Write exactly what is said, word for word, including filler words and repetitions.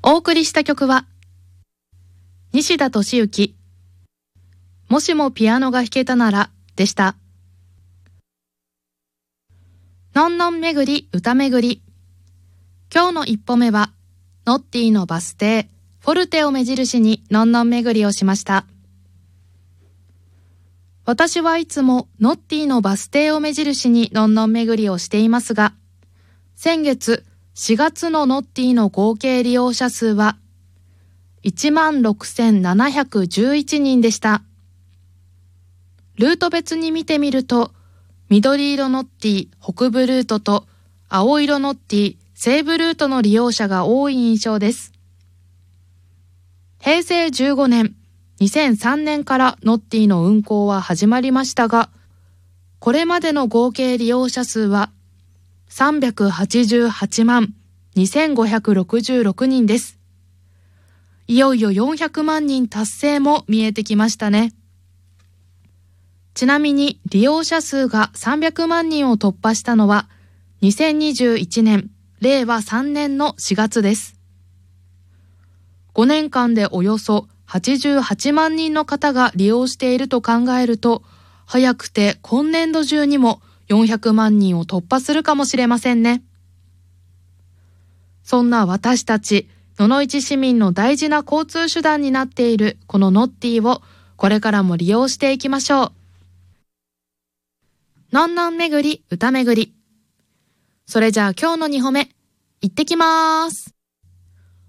お送りした曲は西田敏行、もしもピアノが弾けたならでした。のんのんめぐり歌めぐり。今日の一歩目はノッティのバス停フォルテを目印にのんのんめぐりをしました。私はいつもノッティのバス停を目印にのんのんめぐりをしていますが、先月しがつのノッティの合計利用者数はいちまんろくせんななひゃくじゅういちにんでした。ルート別に見てみると、緑色ノッティ北部ルートと青色ノッティ西部ルートの利用者が多い印象です。へいせいじゅうごねん、にせんさんねんからノッティの運行は始まりましたが、これまでの合計利用者数はさんびゃくはちじゅうはちまんにせんごひゃくろくじゅうろくにんです。いよいよよんひゃくまんにん達成も見えてきましたね。ちなみに利用者数がさんびゃくまんにんを突破したのはにせんにじゅういちねん、れいわさんねんのしがつです。ごねんかんでおよそはちじゅうはちまんにんの方が利用していると考えると、早くて今年度中にもよんひゃくまんにんを突破するかもしれませんね。そんな私たち野々市市民の大事な交通手段になっているこのノッティをこれからも利用していきましょう。のんのんめぐり歌めぐり。それじゃあ今日のにほめ行ってきまーす。